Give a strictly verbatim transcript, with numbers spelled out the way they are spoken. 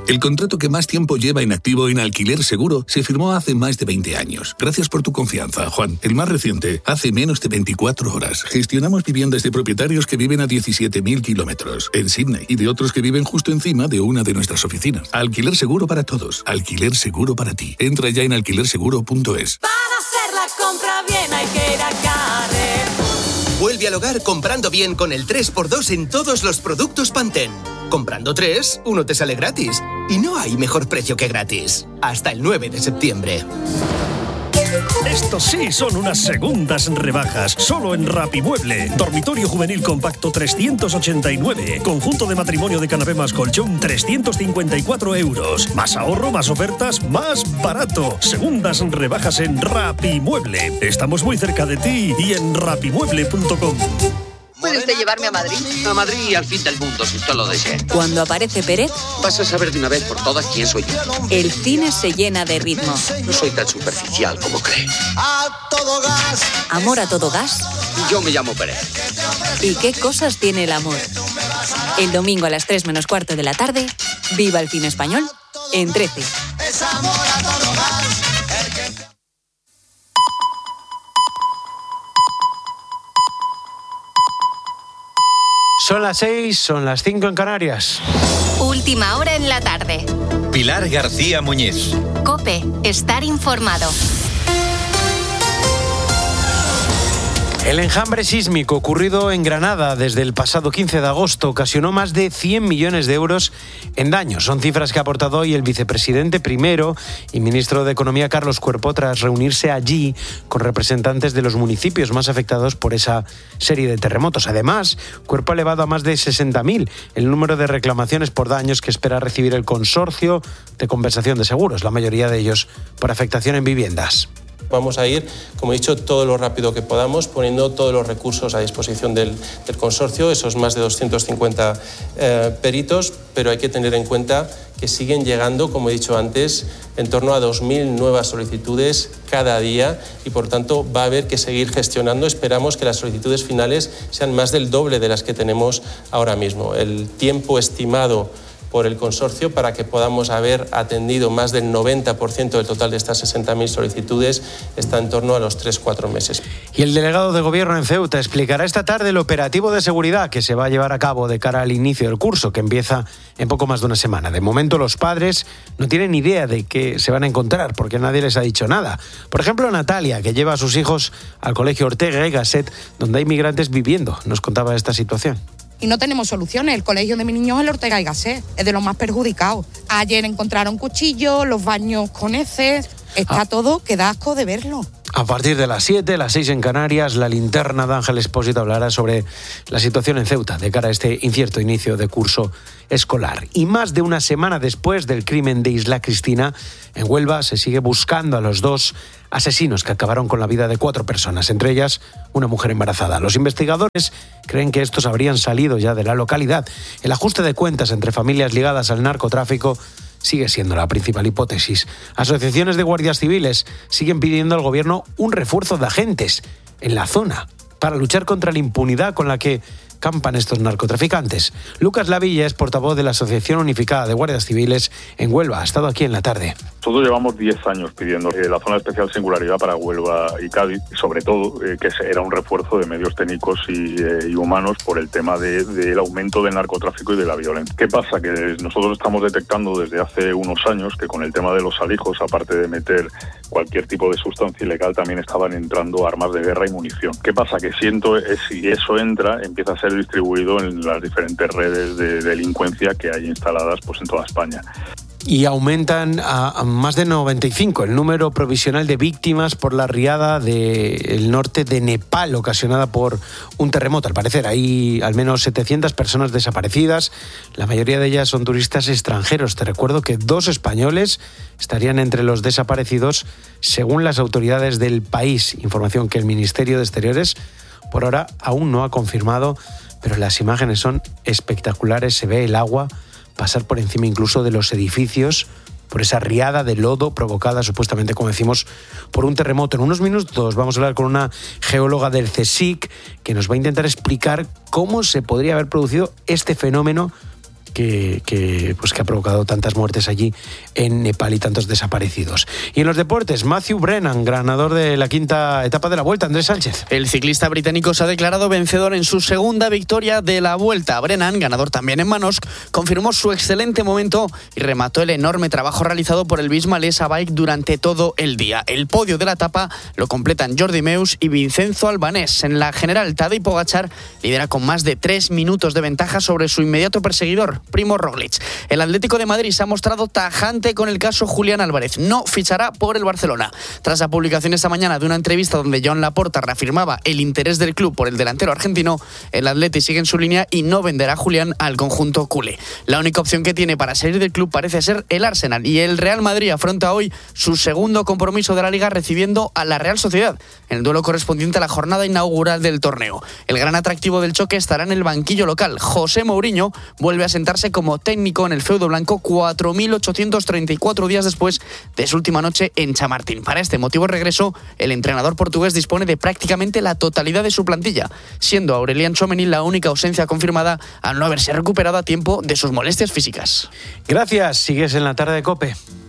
El contrato que más tiempo lleva inactivo en Alquiler Seguro se firmó hace más de veinte años. Gracias por tu confianza, Juan. El más reciente, hace menos de veinticuatro horas. Gestionamos viviendas de propietarios que viven a diecisiete mil kilómetros en Sydney y de otros que viven justo encima de una de nuestras oficinas. Alquiler Seguro para todos. Alquiler Seguro para ti. Entra ya en alquiler seguro punto es. Para hacer la compra bien hay que ir a Carrefour. Vuelve al hogar comprando bien con el tres por dos en todos los productos Pantene. Comprando tres, uno te sale gratis. Y no hay mejor precio que gratis. Hasta el nueve de septiembre. Estos sí son unas segundas rebajas. Solo en Rapimueble. Dormitorio juvenil compacto trescientos ochenta y nueve. Conjunto de matrimonio de canapé más colchón trescientos cincuenta y cuatro euros. Más ahorro, más ofertas, más barato. Segundas rebajas en Rapimueble. Estamos muy cerca de ti y en rapimueble punto com. ¿Puede usted llevarme a Madrid? A Madrid y al fin del mundo, si usted lo desea. Cuando aparece Pérez, vas a saber de una vez por todas quién soy yo. El cine se llena de ritmo. No soy tan superficial como cree. A todo gas. Amor a todo gas. Yo me llamo Pérez. ¿Y qué cosas tiene el amor? El domingo a las tres menos cuarto de la tarde, viva el cine español en trece. Es amor a todo gas. Son las seis, son las cinco en Canarias. Última hora en la tarde. Pilar García Muñiz. COPE, estar informado. El enjambre sísmico ocurrido en Granada desde el pasado quince de agosto ocasionó más de cien millones de euros en daños. Son cifras que ha aportado hoy el vicepresidente primero y ministro de Economía Carlos Cuerpo tras reunirse allí con representantes de los municipios más afectados por esa serie de terremotos. Además, Cuerpo ha elevado a más de sesenta mil el número de reclamaciones por daños que espera recibir el consorcio de compensación de seguros, la mayoría de ellos por afectación en viviendas. Vamos a ir, como he dicho, todo lo rápido que podamos, poniendo todos los recursos a disposición del, del consorcio, esos más de doscientos cincuenta eh, peritos, pero hay que tener en cuenta que siguen llegando, como he dicho antes, en torno a dos mil nuevas solicitudes cada día y, por tanto, va a haber que seguir gestionando. Esperamos que las solicitudes finales sean más del doble de las que tenemos ahora mismo. El tiempo estimado por el consorcio para que podamos haber atendido más del noventa por ciento del total de estas sesenta mil solicitudes está en torno a los tres a cuatro meses. Y el delegado de Gobierno en Ceuta explicará esta tarde el operativo de seguridad que se va a llevar a cabo de cara al inicio del curso, que empieza en poco más de una semana. De momento los padres no tienen ni idea de qué se van a encontrar porque nadie les ha dicho nada. Por ejemplo, Natalia, que lleva a sus hijos al colegio Ortega y Gasset, donde hay migrantes viviendo, nos contaba esta situación. Y no tenemos soluciones. El colegio de mi niño es el Ortega y Gasset, es de los más perjudicados. Ayer encontraron cuchillos, los baños con heces, está ah. todo que da asco de verlo. A partir de las siete, las seis en Canarias, la linterna de Ángel Expósito hablará sobre la situación en Ceuta de cara a este incierto inicio de curso escolar. Y más de una semana después del crimen de Isla Cristina, en Huelva se sigue buscando a los dos asesinos que acabaron con la vida de cuatro personas, entre ellas una mujer embarazada. Los investigadores creen que estos habrían salido ya de la localidad. El ajuste de cuentas entre familias ligadas al narcotráfico sigue siendo la principal hipótesis. Asociaciones de guardias civiles siguen pidiendo al gobierno un refuerzo de agentes en la zona para luchar contra la impunidad con la que campan estos narcotraficantes. Lucas Lavilla es portavoz de la Asociación Unificada de Guardias Civiles en Huelva. Ha estado aquí en la tarde. Nosotros llevamos diez años pidiendo eh, la zona de especial singularidad para Huelva y Cádiz, y sobre todo eh, que era un refuerzo de medios técnicos y, eh, y humanos por el tema de, del aumento del narcotráfico y de la violencia. ¿Qué pasa? Que nosotros estamos detectando desde hace unos años que con el tema de los alijos, aparte de meter cualquier tipo de sustancia ilegal, también estaban entrando armas de guerra y munición. ¿Qué pasa? Que siento, eh, si eso entra, empieza a ser distribuido en las diferentes redes de delincuencia que hay instaladas pues en toda España. Y aumentan a, a más de noventa y cinco el número provisional de víctimas por la riada del norte de Nepal ocasionada por un terremoto. Al parecer hay al menos setecientas personas desaparecidas, la mayoría de ellas son turistas extranjeros. Te recuerdo que dos españoles estarían entre los desaparecidos según las autoridades del país, información que el Ministerio de Exteriores por ahora aún no ha confirmado, pero las imágenes son espectaculares. Se ve el agua pasar por encima incluso de los edificios, por esa riada de lodo provocada supuestamente, como decimos, por un terremoto. En unos minutos vamos a hablar con una geóloga del CSIC que nos va a intentar explicar cómo se podría haber producido este fenómeno que, que, pues que ha provocado tantas muertes allí en Nepal y tantos desaparecidos. Y en los deportes, Matthew Brennan, ganador de la quinta etapa de la Vuelta. Andrés Sánchez. El ciclista británico se ha declarado vencedor en su segunda victoria de la Vuelta. Brennan, ganador también en Manosque, confirmó su excelente momento y remató el enorme trabajo realizado por el Visma-Lease Bike durante todo el día. El podio de la etapa lo completan Jordi Meus y Vincenzo Albanés. En la general, Tadej Pogačar lidera con más de tres minutos de ventaja sobre su inmediato perseguidor, Primo Roglic. El Atlético de Madrid se ha mostrado tajante con el caso Julián Álvarez. No fichará por el Barcelona. Tras la publicación esta mañana de una entrevista donde Joan Laporta reafirmaba el interés del club por el delantero argentino, el Atleti sigue en su línea y no venderá a Julián al conjunto culé. La única opción que tiene para salir del club parece ser el Arsenal, y el Real Madrid afronta hoy su segundo compromiso de la Liga recibiendo a la Real Sociedad en el duelo correspondiente a la jornada inaugural del torneo. El gran atractivo del choque estará en el banquillo local. José Mourinho vuelve a sentarse como técnico en el feudo blanco cuatro mil ochocientos treinta y cuatro días después de su última noche en Chamartín. Para este motivo regreso, el entrenador portugués dispone de prácticamente la totalidad de su plantilla, siendo Aurelian Tchouameni la única ausencia confirmada al no haberse recuperado a tiempo de sus molestias físicas. Gracias, sigues en la tarde de COPE.